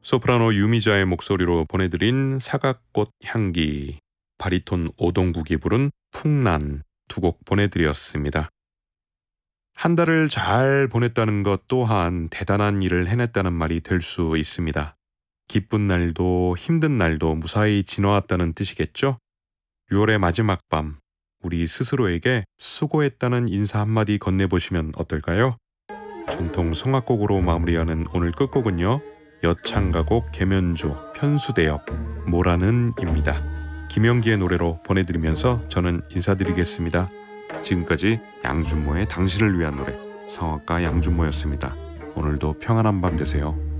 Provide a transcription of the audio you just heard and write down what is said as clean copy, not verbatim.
소프라노 유미자의 목소리로 보내드린 사각꽃 향기, 바리톤 오동국이 부른 풍란 두 곡 보내드렸습니다. 한 달을 잘 보냈다는 것 또한 대단한 일을 해냈다는 말이 될 수 있습니다. 기쁜 날도 힘든 날도 무사히 지나왔다는 뜻이겠죠? 6월의 마지막 밤, 우리 스스로에게 수고했다는 인사 한마디 건네보시면 어떨까요? 전통 성악곡으로 마무리하는 오늘 끝곡은요, 여창가곡 계면조 편수대엽 모라는입니다. 김영기의 노래로 보내드리면서 저는 인사드리겠습니다. 지금까지 양준모의 당신을 위한 노래, 성악가 양준모였습니다. 오늘도 평안한 밤 되세요.